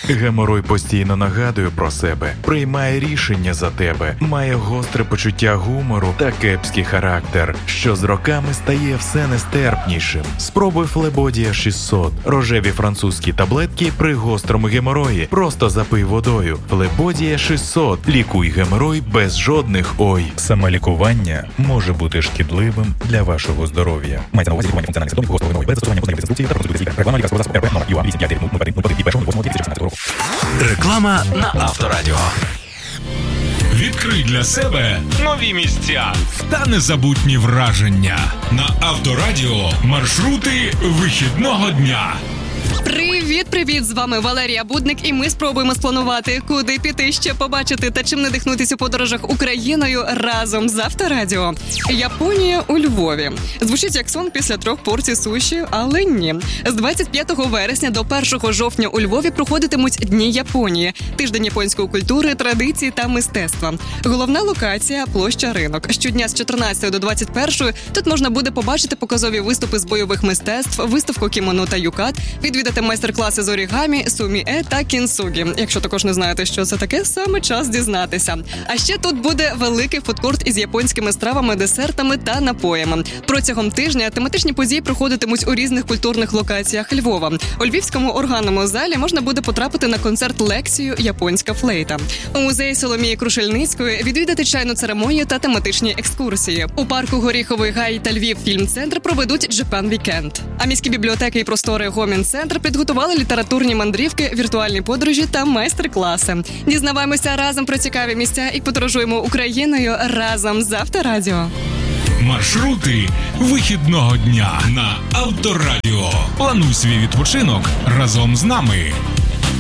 Геморой постійно нагадує про себе, приймає рішення за тебе, має гостре почуття гумору та кепський характер, що з роками стає все нестерпнішим. Спробуй Флебодія 600. Рожеві французькі таблетки при гострому геморої. Просто запий водою. Флебодія 600. Лікуй геморой без жодних «ой». Самолікування може бути шкідливим для вашого здоров'я. Мається на увазі лікування функціональних симптомів гострого геморою без застосування позначених інструкцій та процедури лікаря. Реклама лікарського засобу РП номер ЮА 8500101 року. Реклама на Авторадіо. Відкрий для себе нові місця та незабутні враження. На Авторадіо маршрути вихідного дня. Привіт! З вами Валерія Будник, і ми спробуємо спланувати, куди піти, що побачити та чим надихнутися у подорожах Україною разом з Авторадіо. Японія у Львові. Звучить як сон після 3 порцій суші, але ні. З 25 вересня до 1 жовтня у Львові проходитимуть Дні Японії. Тиждень японської культури, традицій та мистецтва. Головна локація – площа Ринок. Щодня з 14 до 21 тут можна буде побачити показові виступи з бойових мистецтв, виставку кімоно та юкат, відвідати майстер-класи з орігамі, сумі-е та кінсугі. Якщо також не знаєте, що це таке, саме час дізнатися. А ще тут буде великий фудкорт із японськими стравами, десертами та напоями. Протягом тижня тематичні події проходитимуть у різних культурних локаціях Львова. У Львівському органному залі можна буде потрапити на концерт-лекцію «Японська флейта». У музеї Соломії Крушельницької відвідати чайну церемонію та тематичні екскурсії. У парку Горіховий Гай та Львів фільм-центр проведуть Japan Weekend. А міські бібліотеки і простори Гомін-центр підготували літературні мандрівки, віртуальні подорожі та майстер-класи. Дізнаваємося разом про цікаві місця і подорожуємо Україною разом з Авторадіо. Маршрути вихідного дня на Авторадіо. Плануй свій відпочинок разом з нами.